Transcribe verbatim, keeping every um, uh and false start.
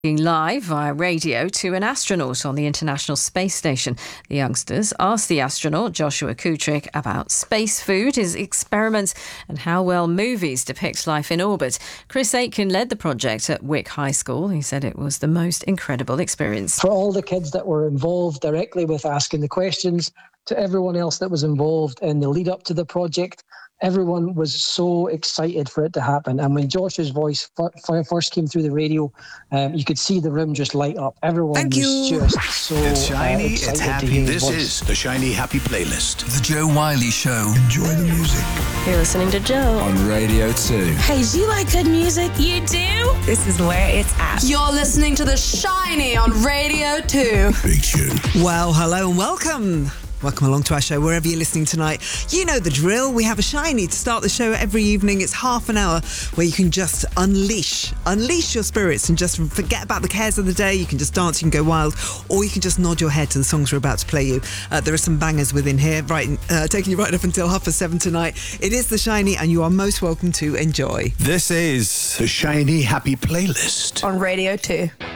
Live via radio to an astronaut on the International Space Station. The youngsters asked the astronaut, Joshua Kutrick, about space food, his experiments and how well movies depict life in orbit. Chris Aitken led the project at Wick High School. He said it was the most incredible experience. For all the kids that were involved directly with asking the questions, to everyone else that was involved in the lead up to the project, everyone was so excited for it to happen. And when Josh's voice f- first came through the radio, um, you could see the room just light up. Everyone Thank was you. just so It's shiny, uh, it's excited happy. to hear his This voice. is the Shiny Happy Playlist. The Joe Wiley Show. Enjoy the music You're listening to Joe. on Radio two. Hey, do you like good music? You do? This is where it's at. You're listening to The Shiny on Radio two. Big tune. Well, hello and welcome. Welcome along to our show, wherever you're listening tonight. You know the drill. We have a shiny to start the show every evening. It's half an hour where you can just unleash, unleash your spirits and just forget about the cares of the day. You can just dance, you can go wild, or you can just nod your head to the songs we're about to play you. Uh, there are some bangers within here, right, uh, taking you right up until half past seven tonight. It is the shiny, and you are most welcome to enjoy. This is the Shiny Happy Playlist On Radio two.